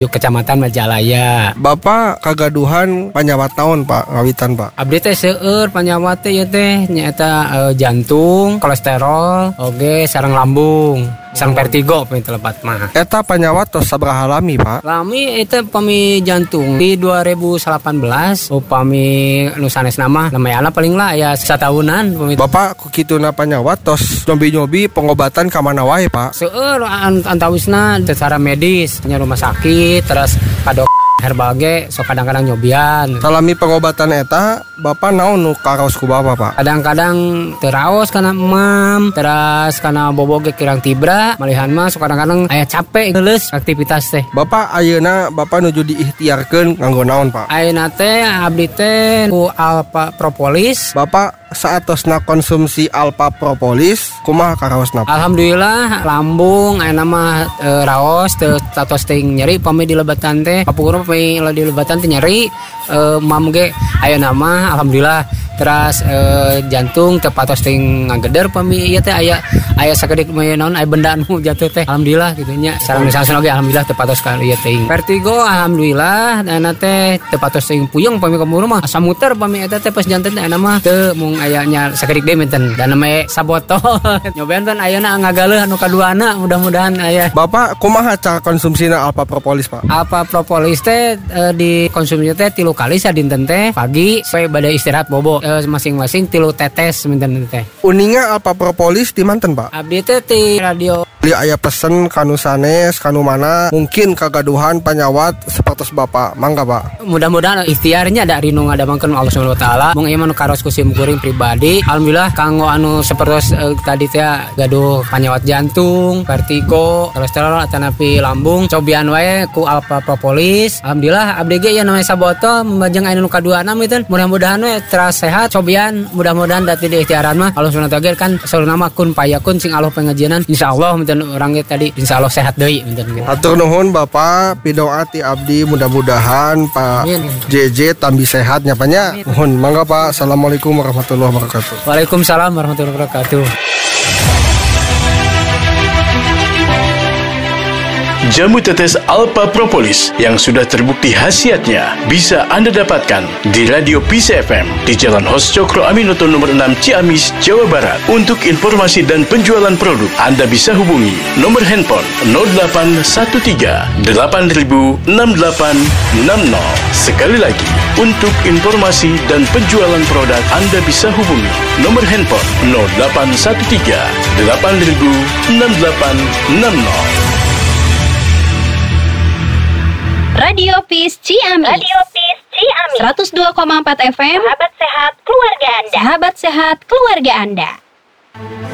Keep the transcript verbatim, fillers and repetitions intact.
Kecamatan Majalaya. Bapak kagaduhan panyawat naon Pak ngawitan Pak? Abdi teh seueur panyawat teh ieu teh nyaeta uh, jantung, kolesterol, oge sareng lambung, sareng vertigo pami telepat mah. Eta panyawat tos sabaraha lami Pak? Lami eta pami jantung di dua ribu delapan belas upami nu sanesna mah namayana paling lah aya satahunan pami. Bapak ku kituna panyawat tos nyobi-nyobi pengobatan ka mana wae Pak? Seueur antawisna secara medis nya rumah sakit terus kadok herbal ge sok kadang-kadang nyobian. Salami pengobatan eta Bapak naon nu karaos ku Bapak Pak? Kadang-kadang teraos kana emam, terus kana boboge kirang tibra, malihan mah sok kadang-kadang aya capek geuleuh aktivitas teh. Bapak ayeuna Bapak nuju diikhtiarkeun nganggo naon Pak? Ayeuna teh abdi teh ku Alpha Propolis. Bapak saatosna konsumsi Alpha Propolis kumaha karaosna? Alhamdulillah lambung ayeuna mah e, raos teu tatos teuing nyeri pami di lebatan teh. Kapungkur pami di lebatan teh nyeri e, mam ge ayeuna mah alhamdulillah terus e, jantung teu patos teuing ngageder pami ieu teh aya aya sakedik mah naon aya benda anu jatuh teh alhamdulillah kitu nya. Sareng misalna ge alhamdulillah teu patos ka ieu teuing. Vertigo alhamdulillah ayeuna teh teu patos teuing puyeng pami kapungkur mah asa muter pami eta teh pas janten ayeuna mah teu mung ayanya sakedik deui menten dan nama sabotol nyobain kan ayeuna ngagaleuh anu kaduana mudah-mudahan aya. Bapak kumaha cara konsumsina Alpha Propolis Pak? Alpha Propolis teh e, dikonsumsi teh tilu kali sadinten teh pagi sampai pada istirahat bobo e, masing-masing tilu tetes menten teh. Uninga Alpha Propolis di manten Pak? Abdi teh ti radio Beli aya pesen kanu sanes kanu mana mungkin kagaduhan panyawat sapertos Bapak mangga Pak. Mudah-mudahan ikhtiarnya ada rinu ngadamangkeun Allah Subhanahu wa taala mung ieu mah nu karos ku sim kuring pribadi. Alhamdulillah kanggo anu sapertos eh, tadi teh gaduh panyawat jantung, vertigo, kolesterol atanapi lambung cobian wae ku Alpha Propolis. Alhamdulillah abdi ge ya namanya sabotol membajeng anu kaduana meuteun mudah-mudahan we teras sehat cobian mudah-mudahan dati di ikhtiaran mah Allah Subhanahu wa taala kan sauruna mah kun payakun sing Allah pengajianan insyaallah orang tadi insya Allah sehat deui. Hatur nuhun Bapak pidoa ti abdi mudah-mudahan Pak J J tambi sehat nyapanya. Nuhun mangga Pak. Assalamualaikum warahmatullahi wabarakatuh. Waalaikumsalam warahmatullahi wabarakatuh. Jamu tetes Alpha Propolis yang sudah terbukti khasiatnya bisa Anda dapatkan di Radio Peace F M di Jalan Hos Cokro Aminoto nomor enam Ciamis, Jawa Barat. Untuk informasi dan penjualan produk Anda bisa hubungi nomor handphone nol delapan satu tiga delapan nol enam delapan enam nol. Sekali lagi, untuk informasi dan penjualan produk Anda bisa hubungi nomor handphone nol delapan satu tiga delapan nol enam delapan enam nol. Radio Peace Ciamis. Radio Peace Ciamis. seratus dua koma empat F M. Sahabat sehat keluarga Anda. Sahabat sehat keluarga Anda.